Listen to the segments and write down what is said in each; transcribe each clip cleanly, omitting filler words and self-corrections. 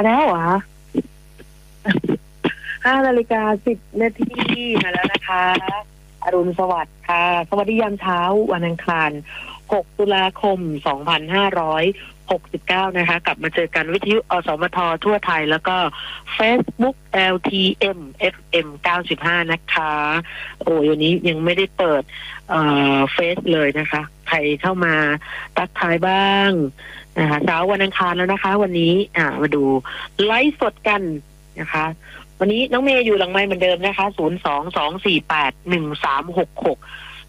มาแล้วเหรอ5:10 นาทีมาแล้วนะคะอรุณสวัสดิ์ค่ะสวัสดียามเช้าวันอังคาร6 ตุลาคม 2569นะคะกลับมาเจอกันวิทยุอสมททั่วไทยแล้วก็ Facebook LTM FM 95นะคะโอ้ยวันนี้ยังไม่ได้เปิดเฟซเลยนะคะใครเข้ามาทักทายบ้างนะคะเช้าวันอังคารแล้วนะคะวันนี้มาดูไลฟ์สดกันนะคะวันนี้น้องเมย์อยู่หลังไมค์เหมือนเดิมนะคะ022481366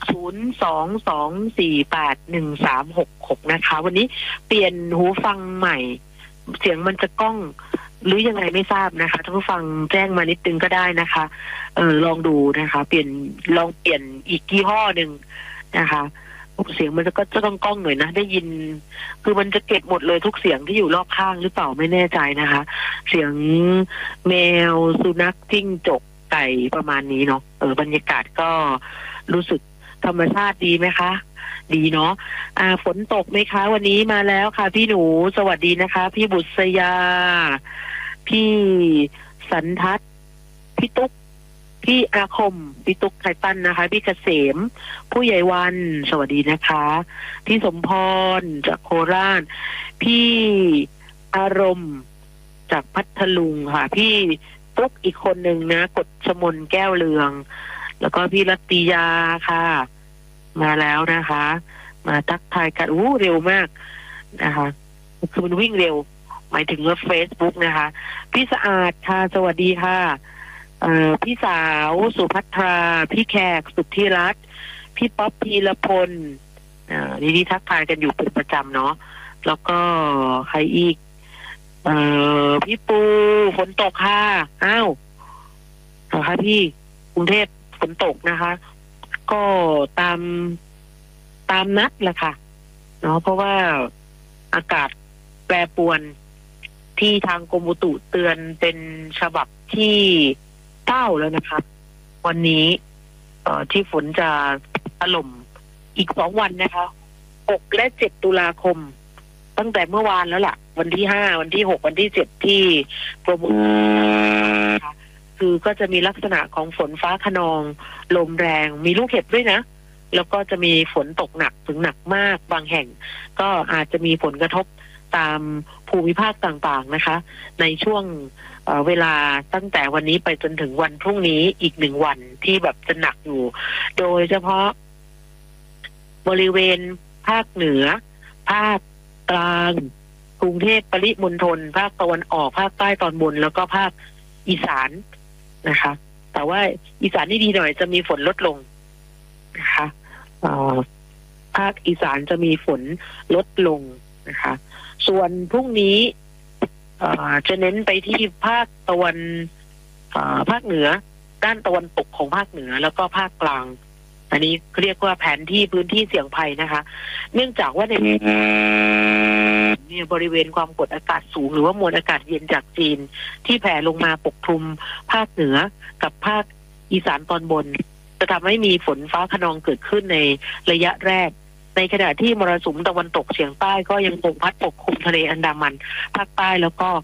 022481366นะคะวันนี้เปลี่ยนหูฟังใหม่เสียงมันจะก้องหรือยังไงไม่ทราบนะคะท่านผู้ฟังแจ้งมานิดนึงก็ได้นะคะลองดูนะคะลองเปลี่ยนอีกยี่ห้อหนึ่งนะคะเสียงมันก็จะต้องก้องหน่อยนะได้ยินคือมันจะเก็บหมดเลยทุกเสียงที่อยู่รอบข้างหรือเปล่าไม่แน่ใจนะคะเสียงแมวสุนัขจิ้งจกไก่ประมาณนี้เนาะบรรยากาศก็รู้สึกธรรมชาติดีไหมคะดีเนาะฝนตกไหมคะวันนี้มาแล้วค่ะพี่หนูสวัสดีนะคะพี่บุษยาพี่สันทัศน์พี่ตุ๊กพี่อาคมพี่ตุ๊กไทตันนะคะพี่เกษมผู้ใหญ่วันสวัสดีนะคะพี่สมพรจากโคราชพี่อารมณ์จากพัทลุงค่ะพี่ตุ๊กอีกคนหนึ่งนะกฎชมนแก้วเรืองแล้วก็พี่รัตติยาค่ะมาแล้วนะคะมาทักทายกันเร็วมากนะคะคือมันวิ่งเร็วหมายถึงว่า Facebook นะคะพี่สะอาดค่ะสวัสดีค่ะพี่สาวสุภัทราพี่แขกสุทธิรัตน์พี่ป๊อปพีรพลนี่ทักทายกันอยู่เป็นประจำเนาะแล้วก็ใครอีกพี่ปูฝนตกค่ะอ้าวเหรอคะพี่กรุงเทพฝนตกนะคะก็ตามนัดแหละค่ะเนาะเพราะว่าอากาศแปรปรวนที่ทางกรมอุตุเตือนเป็นฉบับที่9แล้วนะคะวันนี้ที่ฝนจะถล่มอีก2 วันนะคะ6 และ 7 ตุลาคมตั้งแต่เมื่อวานแล้วล่ะวันที่5วันที่6วันที่7ที่กรมอุตุนะคะคือก็จะมีลักษณะของฝนฟ้าคะนองลมแรงมีลูกเห็บด้วยนะแล้วก็จะมีฝนตกหนักถึงหนักมากบางแห่งก็อาจจะมีผลกระทบตามภูมิภาคต่างๆนะคะในช่วงเวลาตั้งแต่วันนี้ไปจนถึงวันพรุ่งนี้อีก1 วันที่แบบจะหนักอยู่โดยเฉพาะบริเวณภาคเหนือภาคกลางกรุงเทพปริมณฑลภาคตะวันออกภาคใต้ตอนบนแล้วก็ภาคอีสานนะคะแต่ว่าอีสานนี่ดีหน่อยจะมีฝนลดลงนะคะภาคอีสานจะมีฝนลดลงนะคะส่วนพรุ่งนี้จะเน้นไปที่ภาคภาคเหนือด้านตะวันตกของภาคเหนือแล้วก็ภาคกลางอันนี้เรียกว่าแผนที่พื้นที่เสี่ยงภัยนะคะเนื่องจากว่าในบริเวณความกดอากาศสูงหรือว่ามวลอากาศเย็นจากจีนที่แผ่ลงมาปกคลุมภาคเหนือกับภาคอีสานตอนบนจะทำให้มีฝนฟ้าคะนองเกิดขึ้นในระยะแรกในขณะที่มรสุมตะวันตกเฉียงใต้ก็ยังคงพัดปกคลุมทะเลอันดามันภาคใต้แล้วก็